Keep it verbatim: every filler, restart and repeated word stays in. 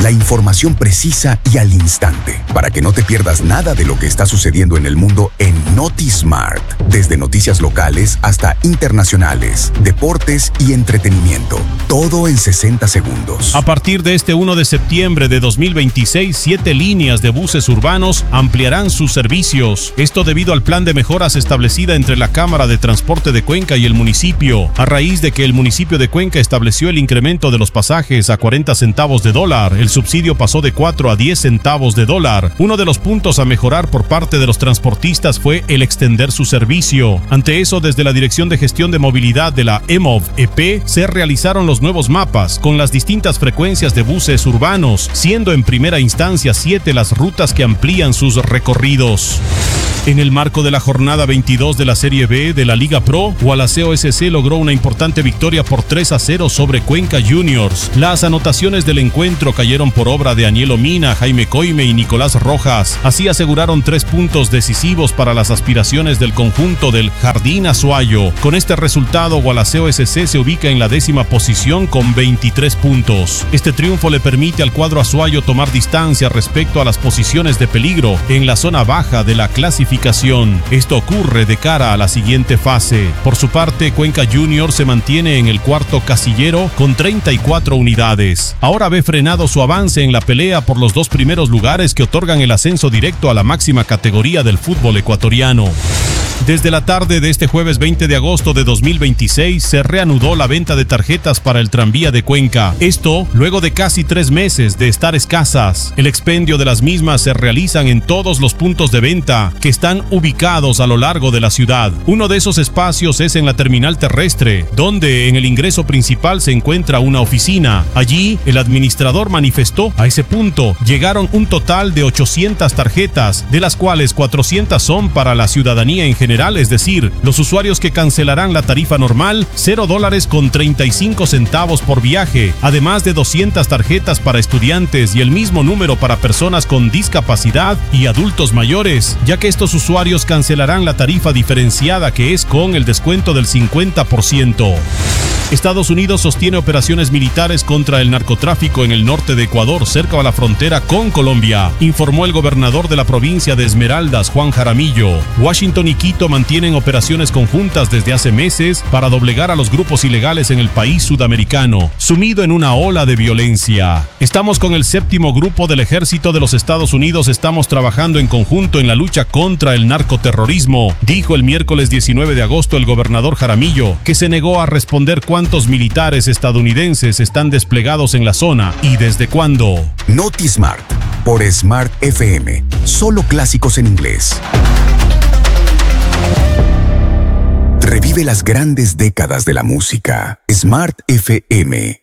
La información precisa y al instante, para que no te pierdas nada de lo que está sucediendo en el mundo en NotiSmart. Desde noticias locales hasta internacionales, deportes y entretenimiento. Todo en sesenta segundos. A partir de este primero de septiembre de dos mil veintiséis, siete líneas de buses urbanos ampliarán sus servicios. Esto debido al plan de mejoras establecida entre la Cámara de Transporte de Cuenca y el municipio, a raíz de que el municipio de Cuenca estableció el incremento de los pasajes a cuarenta centavos de dólar. El subsidio pasó de cuatro a diez centavos de dólar. Uno de los puntos a mejorar por parte de los transportistas fue el extender su servicio. Ante eso, desde la Dirección de Gestión de Movilidad de la E M O V E P se realizaron los nuevos mapas con las distintas frecuencias de buses urbanos, siendo en primera instancia siete las rutas que amplían sus recorridos. En el marco de la jornada veintidós de la Serie B de la Liga Pro, Gualaceo S C logró una importante victoria por tres a cero sobre Cuenca Juniors. Las anotaciones del encuentro cayeron por obra de Anielo Mina, Jaime Coime y Nicolás Rojas. Así aseguraron tres puntos decisivos para las aspiraciones del conjunto del Jardín Azuayo. Con este resultado, Gualaceo S C se ubica en la décima posición con veintitrés puntos. Este triunfo le permite al cuadro azuayo tomar distancia respecto a las posiciones de peligro en la zona baja de la clasificación. Esto ocurre de cara a la siguiente fase. Por su parte, Cuenca Junior se mantiene en el cuarto casillero con treinta y cuatro unidades. Ahora ve frenado su avance en la pelea por los dos primeros lugares que otorgan el ascenso directo a la máxima categoría del fútbol ecuatoriano. Desde la tarde de este jueves veinte de agosto de dos mil veintiséis se reanudó la venta de tarjetas para el tranvía de Cuenca. Esto luego de casi tres meses de estar escasas. El expendio de las mismas se realizan en todos los puntos de venta que están ubicados a lo largo de la ciudad. Uno de esos espacios es en la terminal terrestre, donde en el ingreso principal se encuentra una oficina. Allí, el administrador manifestó: a ese punto llegaron un total de ochocientas tarjetas, de las cuales cuatrocientas son para la ciudadanía en general. Es decir, los usuarios que cancelarán la tarifa normal, cero dólares con treinta y cinco centavos por viaje, además de doscientas tarjetas para estudiantes y el mismo número para personas con discapacidad y adultos mayores, ya que estos usuarios cancelarán la tarifa diferenciada, que es con el descuento del cincuenta por ciento. Estados Unidos sostiene operaciones militares contra el narcotráfico en el norte de Ecuador, cerca a la frontera con Colombia, informó el gobernador de la provincia de Esmeraldas, Juan Jaramillo. Washington y Quito mantienen operaciones conjuntas desde hace meses para doblegar a los grupos ilegales en el país sudamericano, sumido en una ola de violencia. Estamos con el séptimo grupo del ejército de los Estados Unidos, estamos trabajando en conjunto en la lucha contra el narcoterrorismo, dijo el miércoles diecinueve de agosto el gobernador Jaramillo, que se negó a responder cuántos militares estadounidenses están desplegados en la zona y desde cuándo. NotiSmart, por Smart F M, solo clásicos en inglés. Revive las grandes décadas de la música. Smart F M.